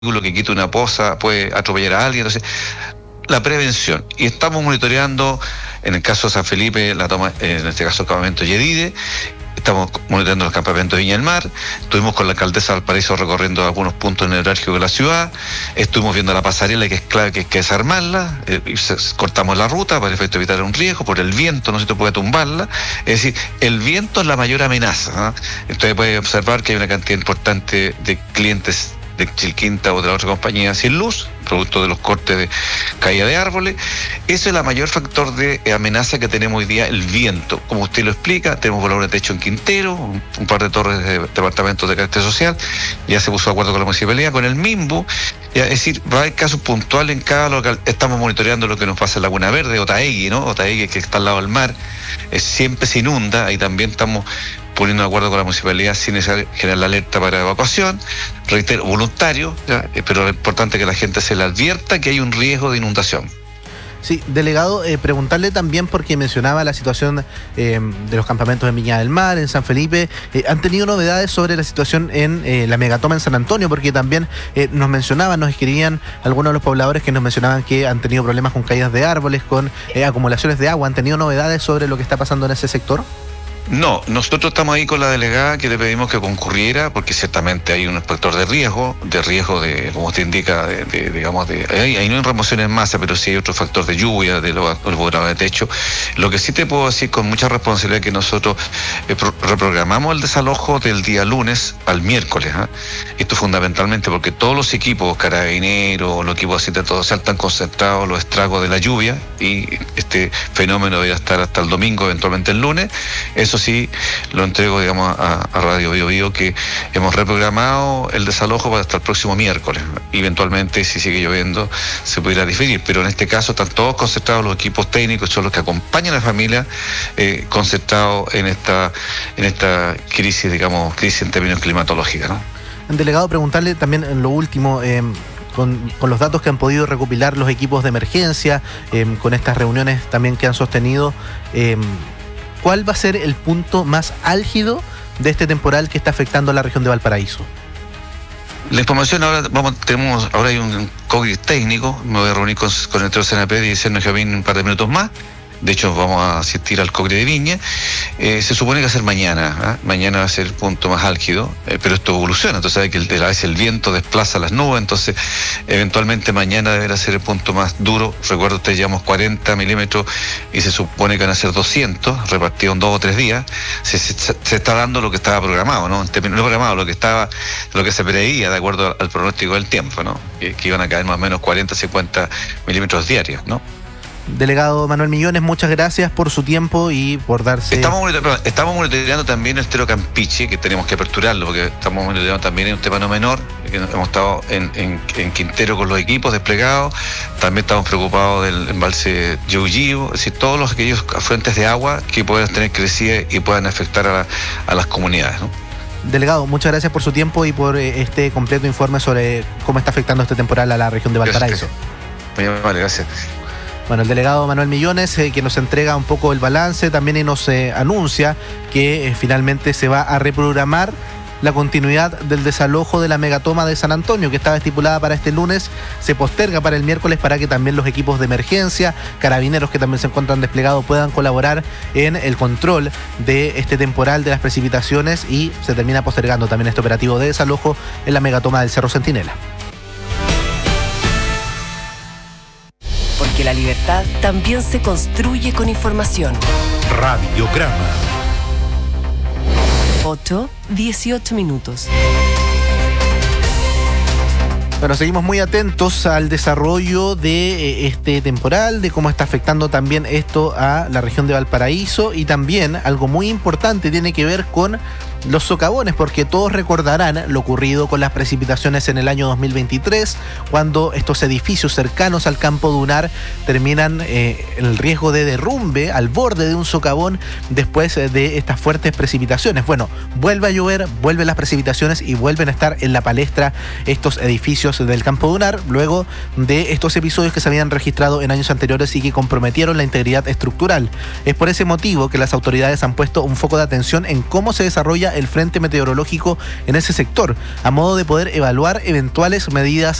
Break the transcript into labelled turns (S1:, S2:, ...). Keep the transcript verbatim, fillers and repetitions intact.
S1: vehículo que quita una poza puede atropellar a alguien. Entonces, la prevención. Y estamos monitoreando, en el caso de San Felipe, la toma, en este caso el campamento Yedide. Estamos monitoreando los campamentos de Viña del Mar. Estuvimos con la alcaldesa de Valparaíso recorriendo algunos puntos neurálgicos de la ciudad. Estuvimos viendo la pasarela, que es clave, que hay que desarmarla. Eh, y se, cortamos la ruta para efecto de evitar un riesgo. Por el viento no se te puede tumbarla. Es decir, el viento es la mayor amenaza, ¿eh? Entonces puede observar que hay una cantidad importante de clientes de Chilquinta o de la otra compañía sin luz, producto de los cortes de caída de árboles. Ese es el mayor factor de amenaza que tenemos hoy día, el viento. Como usted lo explica, tenemos voladores de techo en Quintero, un, un par de torres de departamentos de carácter social, ya se puso de acuerdo con la municipalidad, con el MIMBU, ya, es decir, va a haber casos puntuales en cada local. Estamos monitoreando lo que nos pasa en Laguna Verde, Otaegui, ¿no? Otaegui, que está al lado del mar, es, siempre se inunda, ahí también estamos poniendo de acuerdo con la municipalidad sin generar la alerta para evacuación, reitero, voluntario, ¿ya? Pero es importante que la gente se le advierta que hay un riesgo de inundación.
S2: Sí, delegado, eh, preguntarle también, porque mencionaba la situación eh, de los campamentos en Viña del Mar, en San Felipe. Eh, ¿Han tenido novedades sobre la situación en eh, la megatoma en San Antonio? Porque también eh, nos mencionaban, nos escribían algunos de los pobladores que nos mencionaban que han tenido problemas con caídas de árboles, con eh, acumulaciones de agua. ¿Han tenido novedades sobre lo que está pasando en ese sector?
S1: No, nosotros estamos ahí con la delegada, que le pedimos que concurriera, porque ciertamente hay un factor de riesgo, de riesgo de, como usted indica, de, de, digamos, de, ahí, ahí no hay remociones en masa, pero sí hay otro factor de lluvia, de los voladores de techo. Lo que sí te puedo decir con mucha responsabilidad es que nosotros eh, pro, reprogramamos el desalojo del día lunes al miércoles, ¿eh? Esto fundamentalmente porque todos los equipos, carabineros, los equipos de todo, se están concentrados los estragos de la lluvia, y este fenómeno debería estar hasta el domingo, eventualmente el lunes. Eso sí, lo entrego, digamos, a, a Radio Bio Bio, que hemos reprogramado el desalojo para hasta el próximo miércoles. Eventualmente, si sigue lloviendo, se pudiera diferir, pero en este caso están todos concentrados los equipos técnicos, son los que acompañan a la familia, eh, concentrados en esta, en esta crisis, digamos, crisis en términos climatológicos, ¿no?
S2: Delegado, preguntarle también en lo último, eh, Con, con los datos que han podido recopilar los equipos de emergencia, eh, con estas reuniones también que han sostenido, eh, ¿cuál va a ser el punto más álgido de este temporal que está afectando a la región de Valparaíso?
S1: La información ahora, vamos, tenemos, ahora hay un código técnico, me voy a reunir con, con el C N P y decirnos que viene un par de minutos más. De hecho, vamos a asistir al Cogre de Viña. Eh, se supone que va a ser mañana, ¿eh? Mañana va a ser el punto más álgido, eh, pero esto evoluciona. Entonces, sabe que el, a veces el viento desplaza las nubes, entonces, eventualmente mañana deberá ser el punto más duro. Recuerdo, ustedes llevamos cuarenta milímetros y se supone que van a ser doscientos, repartido en dos o tres días. Se, se, se está dando lo que estaba programado, ¿no? No programado, lo que estaba, lo que se preveía de acuerdo al, al pronóstico del tiempo, ¿no? Que, que iban a caer más o menos cuarenta, cincuenta milímetros diarios, ¿no?
S2: Delegado Manuel Millones, muchas gracias por su tiempo y por darse...
S1: Estamos monitoreando, estamos monitoreando también el estero Campiche, que tenemos que aperturarlo, porque estamos monitoreando también en un tema no menor, que hemos estado en, en, en Quintero con los equipos desplegados, también estamos preocupados del embalse Yeuyiu, es decir, todos los aquellos fuentes de agua que puedan tener crecida y puedan afectar a, la, a las comunidades, ¿no?
S2: Delegado, muchas gracias por su tiempo y por este completo informe sobre cómo está afectando este temporal a la región de Valparaíso.
S1: Muy amable, gracias.
S2: Bueno, el delegado Manuel Millones, eh, que nos entrega un poco el balance también y nos eh, anuncia que eh, finalmente se va a reprogramar la continuidad del desalojo de la megatoma de San Antonio, que estaba estipulada para este lunes, se posterga para el miércoles para que también los equipos de emergencia, carabineros que también se encuentran desplegados, puedan colaborar en el control de este temporal de las precipitaciones, y se termina postergando también este operativo de desalojo en la megatoma del Cerro Centinela.
S3: Porque la libertad también se construye con información.
S4: Radiograma.
S3: ocho, dieciocho minutos.
S2: Bueno, seguimos muy atentos al desarrollo de este temporal, de cómo está afectando también esto a la región de Valparaíso, y también algo muy importante tiene que ver con los socavones, porque todos recordarán lo ocurrido con las precipitaciones en el año dos mil veintitrés, cuando estos edificios cercanos al campo dunar terminan eh, en el riesgo de derrumbe al borde de un socavón después de estas fuertes precipitaciones. Bueno, vuelve a llover, vuelven las precipitaciones y vuelven a estar en la palestra estos edificios del campo dunar, luego de estos episodios que se habían registrado en años anteriores y que comprometieron la integridad estructural. Es por ese motivo que las autoridades han puesto un foco de atención en cómo se desarrolla el Frente Meteorológico en ese sector, a modo de poder evaluar eventuales medidas